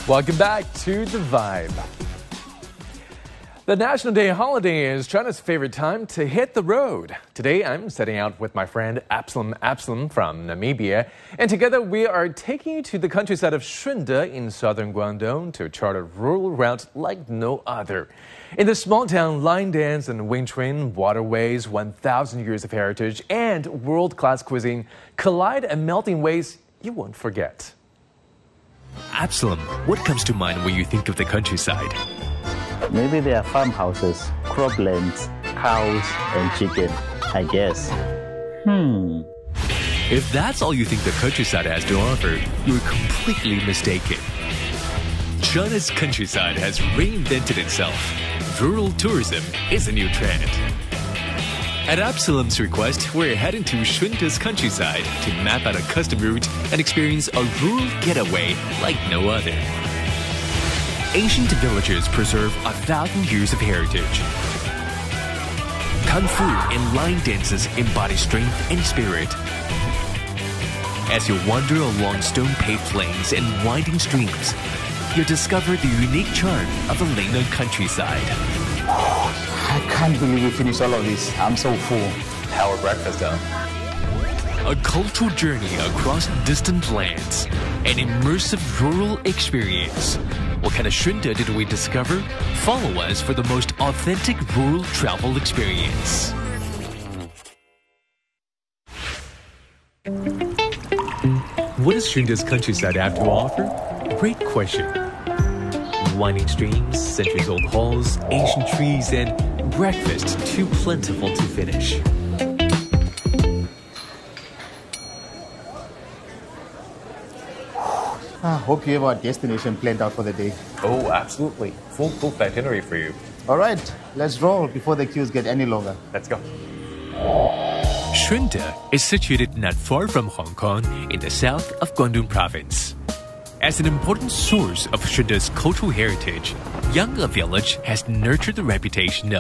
Welcome back to The Vibe. The National Day holiday is China's favorite time to hit the road. Today, I'm setting out with my friend Absalom from Namibia. And together, we are taking you to the countryside of Shunde in southern Guangdong to chart a rural route like no other. In this small town, line dance and wind train, waterways, 1,000 years of heritage, and world-class cuisine collide and melt in ways you won't forget. Absalom, what comes to mind when you think of the countryside? Maybe there are farmhouses, croplands, cows, and chicken, I guess. If that's all you think the countryside has to offer, you're completely mistaken. China's countryside has reinvented itself. Rural tourism is a new trend. At Absalom's request, we're heading to Shunde's countryside to map out a custom route and experience a rural getaway like no other. Ancient villages preserve 1,000 years of heritage. Kung Fu and line dances embody strength and spirit. As you wander along stone-paved lanes and winding streams, you'll discover the unique charm of the Lingnan countryside. I can't believe we finished all of this. I'm so full. Our breakfast done. A cultural journey across distant lands. An immersive rural experience. What kind of Shunde did we discover? Follow us for the most authentic rural travel experience. What does Shunde's countryside have to offer? Great question. Winding streams, centuries-old halls, ancient trees, and breakfast too plentiful to finish. I hope you have our destination planned out for the day. Oh, absolutely. Full itinerary for you. All right, let's roll before the queues get any longer. Let's go. Shunde is situated not far from Hong Kong in the south of Guangdong province. As an important source of Shunde's cultural heritage, Yangge Village has nurtured the reputation of